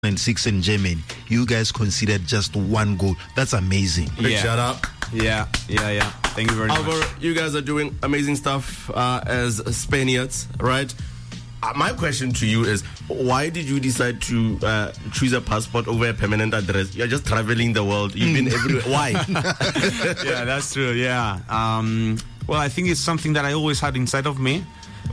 2006 in Germany, you guys conceded just 1 goal. That's amazing. Big shout out. Yeah. Thank you very much. Alvaro, you guys are doing amazing stuff as Spaniards, right? My question to you is, why did you decide to choose a passport over a permanent address? You're just traveling the world. You've been everywhere. Why? Yeah, that's true. Yeah. Well, I think it's something that I always had inside of me.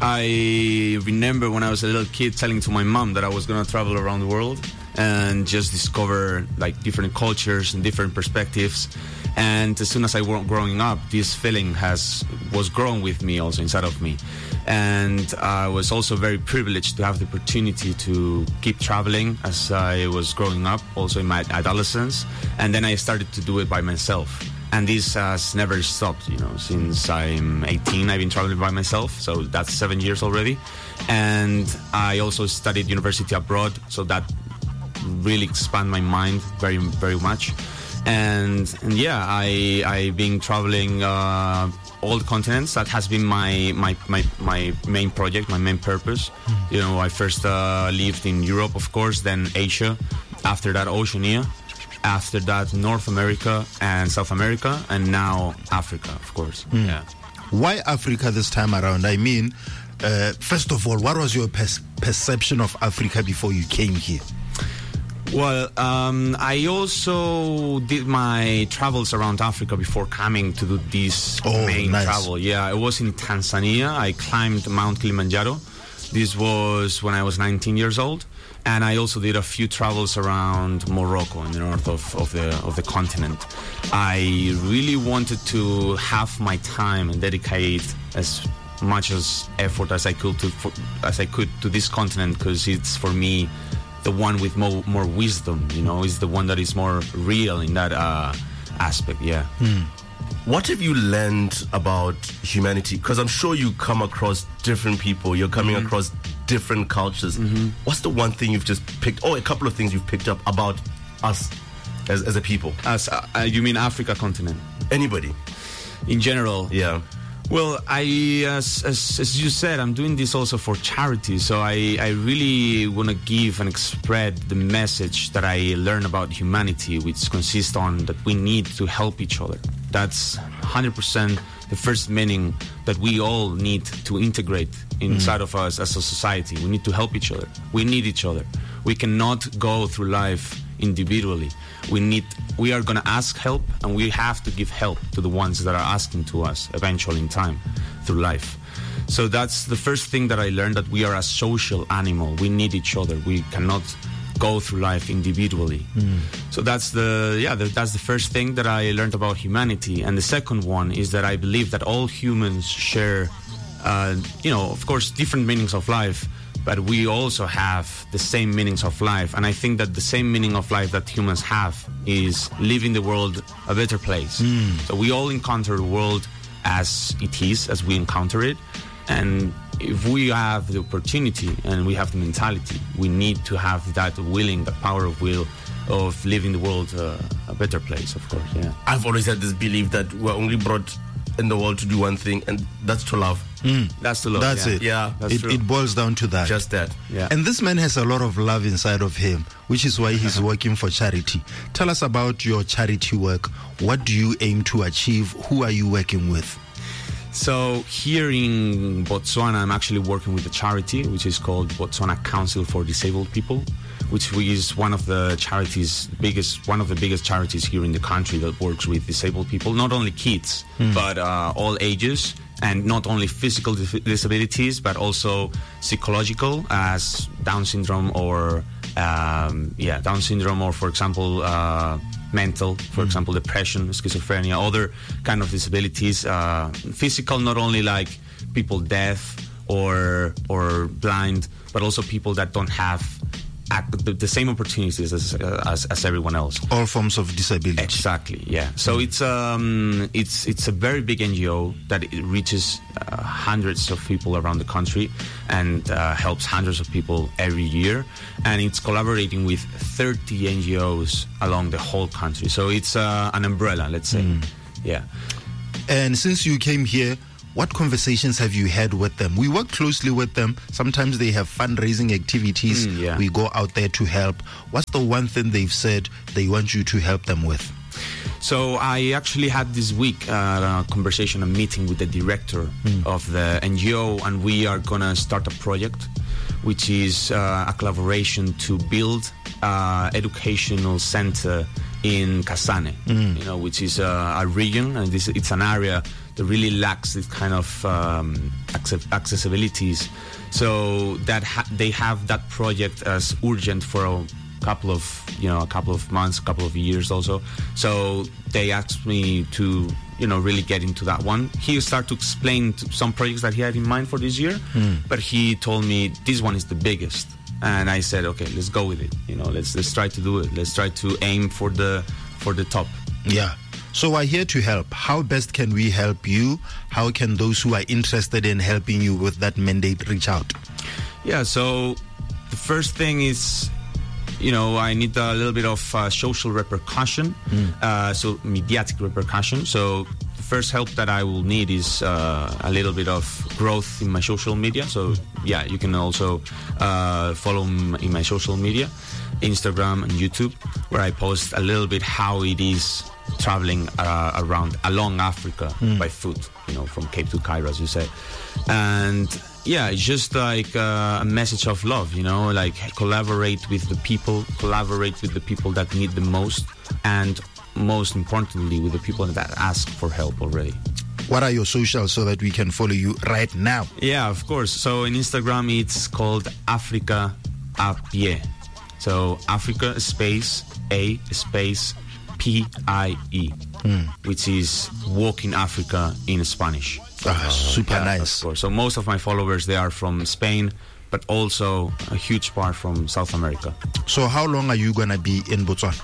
I remember when I was a little kid telling to my mom that I was going to travel around the world and just discover like different cultures and different perspectives. And as soon as I was growing up, this feeling was growing with me also inside of me. And I was also very privileged to have the opportunity to keep traveling as I was growing up, also in my adolescence. And then I started to do it by myself. And this has never stopped, since I'm 18, I've been traveling by myself. So that's 7 years already. And I also studied university abroad. So that really expanded my mind very, very much. And yeah, I've been traveling all the continents. That has been my main project, my main purpose. I first lived in Europe, of course, then Asia. After that, Oceania. After that, North America and South America, and now Africa, of course. Yeah. Why Africa this time around? I mean, first of all, what was your perception of Africa before you came here? Well, I also did my travels around Africa before coming to do this main travel. Yeah, I was in Tanzania. I climbed Mount Kilimanjaro. This was when I was 19 years old. And I also did a few travels around Morocco in the north of the continent. I really wanted to have my time and dedicate as much as effort as I could to this continent, because it's for me the one with more wisdom. Is the one that is more real in that aspect. Yeah. What have you learned about humanity? Because I'm sure you come across different people. You're coming across different cultures. What's the one thing you've just picked, or a couple of things you've picked up about us as a people? You mean Africa continent? Anybody. In general? Yeah. Well, as you said, I'm doing this also for charity. So I really want to give and spread the message that I learned about humanity, which consists on that we need to help each other. That's 100% the first meaning that we all need to integrate inside of us as a society. We need to help each other. We need each other. We cannot go through life individually. We are going to ask help, and we have to give help to the ones that are asking to us eventually in time through life. So that's the first thing that I learned, that we are a social animal. We need each other. We cannot go through life individually. So that's the first thing that I learned about humanity. And the second one is that I believe that all humans share, of course, different meanings of life, but we also have the same meanings of life. And I think that the same meaning of life that humans have is leaving the world a better place. So we all encounter the world as it is, as we encounter it. And if we have the opportunity and we have the mentality, we need to have that power of will of leaving the world a better place, of course. Yeah. I've always had this belief that we're only brought in the world to do one thing, and that's to love. That's to love. That's it. Yeah, that's true. It boils down to that. Just that. Yeah. And this man has a lot of love inside of him, which is why he's working for charity. Tell us about your charity work. What do you aim to achieve? Who are you working with? So here in Botswana, I'm actually working with a charity which is called Botswana Council for Disabled People, which is one of the biggest charities here in the country that works with disabled people, not only kids, but all ages, and not only physical disabilities, but also psychological, as Down syndrome or for example, mental, for example, depression, schizophrenia, other kind of disabilities. Physical, not only like people deaf or blind, but also people that don't have the same opportunities as everyone else. All forms of disability. Exactly, yeah. So it's a very big NGO that it reaches hundreds of people around the country and helps hundreds of people every year. And it's collaborating with 30 NGOs along the whole country. So it's an umbrella, let's say. Yeah. And since you came here, what conversations have you had with them? We work closely with them. Sometimes they have fundraising activities. We go out there to help. What's the one thing they've said they want you to help them with? So I actually had this week a conversation, a meeting with the director of the NGO, and we are going to start a project which is a collaboration to build educational center in Kasane, which is a region, and it's an area that really lacks this kind of accessibilities. So that they have that project as urgent for a couple of months, a couple of years also. So they asked me to really get into that one. He started to explain some projects that he had in mind for this year, but he told me this one is the biggest. And I said, okay, let's go with it. Let's try to do it. Let's try to aim for the top. Yeah. So we're here to help. How best can we help you? How can those who are interested in helping you with that mandate reach out? Yeah. So the first thing is, I need a little bit of social repercussion, so mediatic repercussion. So the first help that I will need is a little bit of growth in my social media. So yeah, you can also follow in my social media, Instagram and YouTube, where I post a little bit how it is traveling along Africa by foot, from Cape to Cairo, as you say. And yeah, it's just like a message of love, like collaborate with the people that need the most, and most importantly, with the people that ask for help already. What are your socials so that we can follow you right now? Yeah, of course. So in Instagram, it's called Africa a Pie. So Africa space A space PIE, which is Walking Africa in Spanish. Super nice. Of course. So most of my followers, they are from Spain, but also a huge part from South America. So how long are you going to be in Botswana?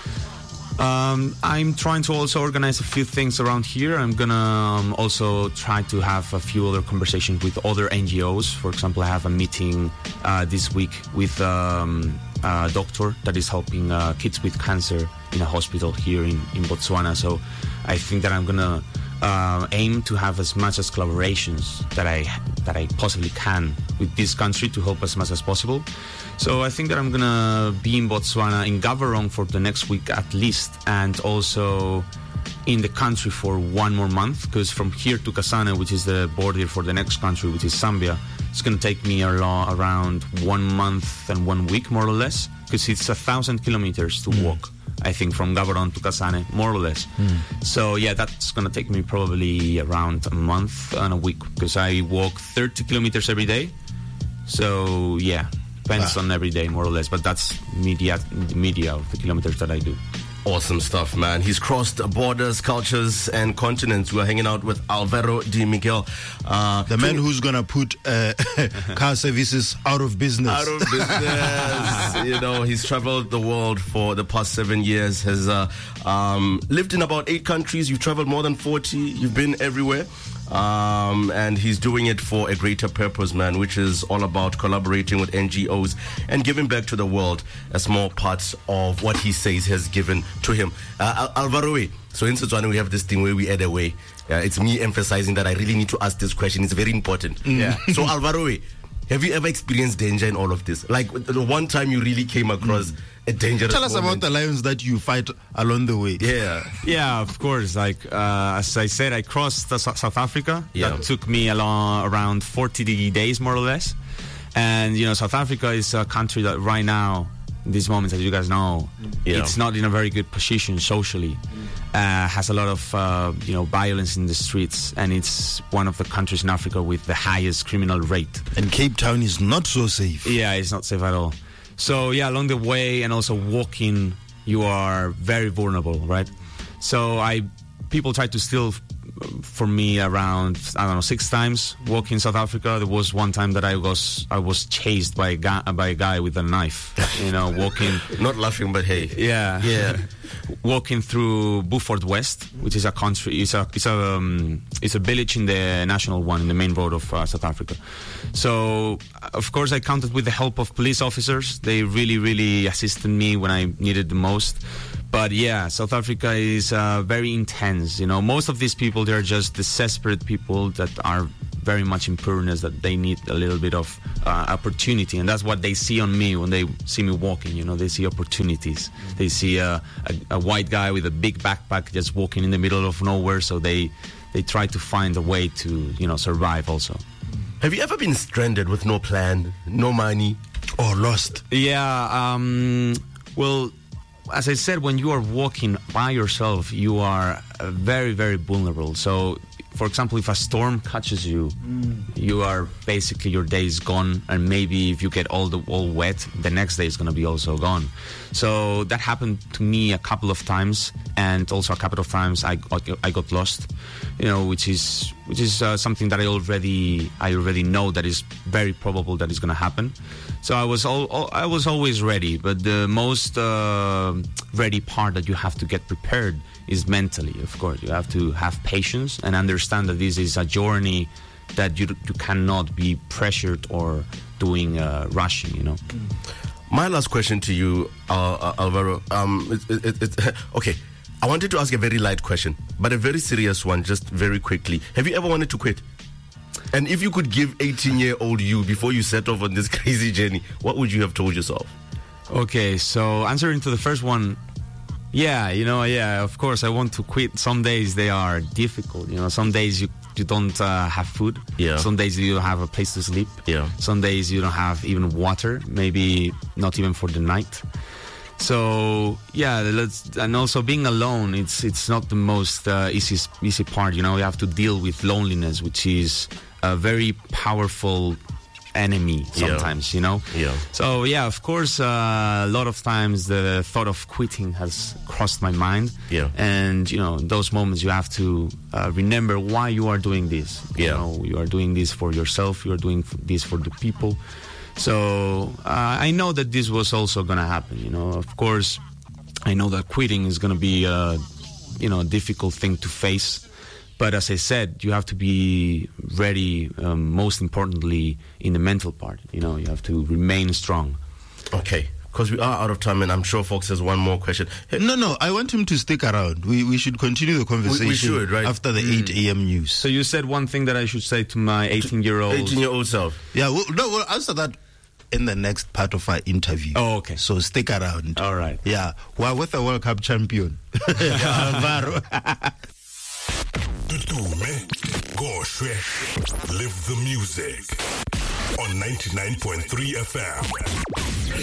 I'm trying to also organize a few things around here. I'm going to also try to have a few other conversations with other NGOs. For example, I have a meeting this week with a doctor that is helping kids with cancer in a hospital here in Botswana. So I think that I'm going to aim to have as much as collaborations that I possibly can with this country to help as much as possible. So I think that I'm gonna be in Botswana, in Gaborone for the next week at least, and also in the country for 1 more month, because from here to Kasane, which is the border for the next country, which is Zambia, it's gonna take me around 1 month and 1 week, more or less, because it's 1,000 kilometers to walk, I think, from Gaborone to Kasane, more or less. So yeah, that's going to take me probably around a month and a week, because I walk 30 kilometers every day. So yeah, depends on every day, more or less. But that's the media of the kilometers that I do. Awesome stuff, man. He's crossed borders, cultures, and continents. We're hanging out with Alvaro de Miguel. The man who's going to put car services out of business. Out of business. He's traveled the world for the past 7 years, has lived in about 8 countries. You've traveled more than 40. You've been everywhere. And he's doing it for a greater purpose, man, which is all about collaborating with NGOs and giving back to the world a small part of what he says has given to him. Alvaro, so in Setswana we have this thing where we add away. It's me emphasizing that I really need to ask this question. It's very important. Yeah. So Alvaro, have you ever experienced danger in all of this? Like the one time you really came across a dangerous Tell us moment. about the lions that you fight along the way. Yeah, of course. Like as I said, I crossed South Africa. Yeah. That took me around 40 days, more or less. And South Africa is a country that right now, in this moment, as you guys know, it's not in a very good position socially. Has a lot of violence in the streets, and it's one of the countries in Africa with the highest criminal rate. And Cape Town is not so safe. Yeah, it's not safe at all. So yeah, along the way and also walking, you are very vulnerable, right? So people try to steal from me around 6 times walking South Africa. There was one time that I was chased by a guy with a knife, walking. Not laughing, but hey. Yeah. walking through Beaufort West, which is a country, it's a village in the national one, in the main road of South Africa. So, of course, I counted with the help of police officers. They really, really assisted me when I needed the most. But yeah, South Africa is very intense. You know, most of these people, they're just desperate people that are very much in poorness, that they need a little bit of opportunity, and that's what they see on me when they see me walking. You know, they see opportunities. They see a white guy with a big backpack just walking in the middle of nowhere, so they try to find a way to, you know, survive also. Have you ever been stranded with no plan, no money, or lost? Yeah, well, as I said, when you are walking by yourself, you are very, very vulnerable. So, for example, if a storm catches you, you are basically, your day is gone, and maybe if you get all wet, the next day is going to be also gone. So that happened to me a couple of times, and also a couple of times I got lost. You know, which is something that I already know that is very probable that is going to happen. So I was always ready, but the most ready part that you have to get prepared is mentally. Of course, you have to have patience and understand that this is a journey that you cannot be pressured or doing rushing. You know. My last question to you, Alvaro. Okay. I wanted to ask a very light question, but a very serious one, just very quickly. Have you ever wanted to quit? And if you could give 18-year-old you, before you set off on this crazy journey, what would you have told yourself? Okay, so answering to the first one, yeah, of course, I want to quit. Some days they are difficult. You know, some days you don't have food. Yeah. Some days you don't have a place to sleep. Yeah. Some days you don't have even water, maybe not even for the night. So yeah, and also being alone, it's not the most easy part. You know, you have to deal with loneliness, which is a very powerful enemy sometimes. Yeah. You know. Yeah. So yeah, of course, a lot of times the thought of quitting has crossed my mind. Yeah. And you know, in those moments you have to remember why you are doing this. You know, you are doing this for yourself. You are doing this for the people. So I know that this was also going to happen. You know, of course, I know that quitting is going to be a difficult thing to face. But as I said, you have to be ready. Most importantly, in the mental part. You know, you have to remain strong. Okay. Because we are out of time, and I'm sure Fox has one more question. Hey, no, I want him to stick around. We should continue the conversation. We should, right? After the 8 a.m. news. So you said one thing that I should say to my 18-year-old self. Yeah, we'll answer that in the next part of our interview. Oh, okay. So stick around. All right. Yeah, we're with the World Cup champion, Alvaro. Tutume, Goshwe, live the music on 99.3 FM.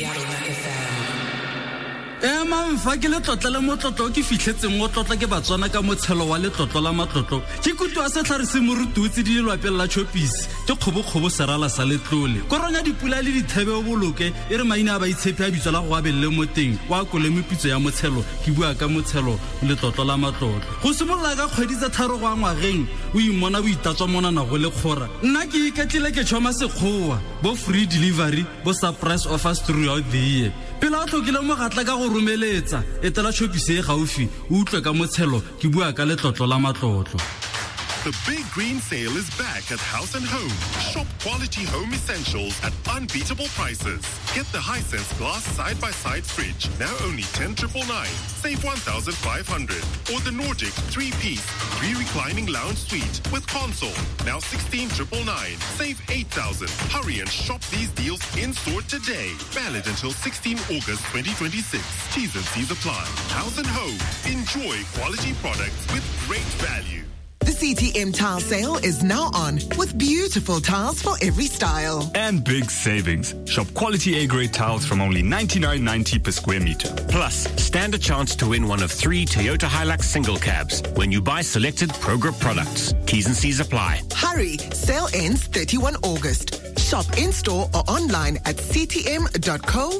Fa ke le tlotla le motlotlo ke fitlhetseng go tlotla ke batswana ka motshelo wa letlotlo la matlotlo ke kutu a setlhare se morututsi di lwapela la chopisi ke kgobokgobo serala sa letlole koronya dipula le dithebe o boloke e re maina a ba itshepe a bitso la go abelle mo teng wa kole mepitso ya motshelo ke bua ka motshelo letlotlo la matlotlo go simolola ka kgwedi tsa tharo go ngwageng o imona bo itatswa monana go le kgora nna ke iketlile ke tshoma sekgowa bo free delivery bo surprise offers throughout the year pela o tlhokile mo gatla ka go romeletsa etela chopisi e gaufi o utlwe ka motshelo ke bua ka letlotlo la matlotlo. The big green sale is back at House and Home. Shop quality home essentials at unbeatable prices. Get the Hisense glass side-by-side fridge, now only 10,999, save 1,500. Or the Nordic 3-piece, 3 reclining lounge suite with console, now 16,999, save 8,000. Hurry and shop these deals in-store today. Valid until 16 August 2026. T's and C's apply. House and Home. Enjoy quality products with great value. The CTM tile sale is now on with beautiful tiles for every style. And big savings. Shop quality A-grade tiles from only $99.90 per square meter. Plus, stand a chance to win one of 3 Toyota Hilux single cabs when you buy selected ProGrip products. T's and C's apply. Hurry, sale ends 31 August. Shop in-store or online at ctm.co.bw.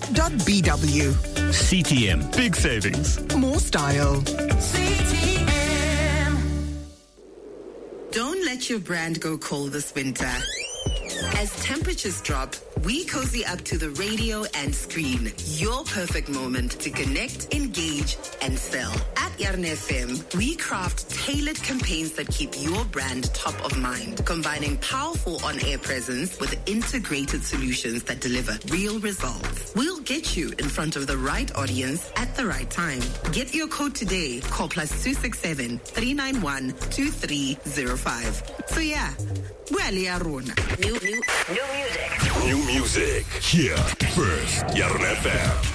CTM. Big savings. More style. CTM. Don't let your brand go cold this winter. As temperatures drop, we cozy up to the radio and screen. Your perfect moment to connect, engage, and sell. At Yarn FM, we craft tailored campaigns that keep your brand top of mind, combining powerful on-air presence with integrated solutions that deliver real results. We'll get you in front of the right audience at the right time. Get your code today. Call +267 391 2305. So yeah, new music. New music. Here first. Yarn FM.